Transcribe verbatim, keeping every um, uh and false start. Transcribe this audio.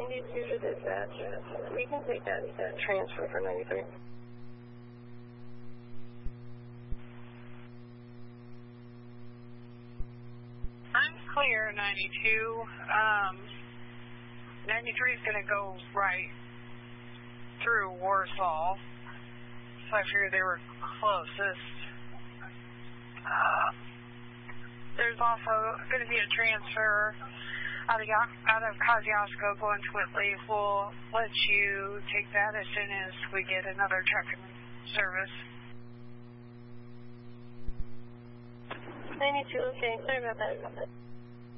ninety-two to dispatch. We can take that, that transfer for ninety-three. I'm clear, ninety-two. Um, ninety-three is going to go right through Warsaw. So I figured they were closest. Uh, there's also going to be a transfer out of, out of Kosciuszko going to Whitley. We'll let you take that as soon as we get another truck in service. ninety-two, okay. Sorry about that.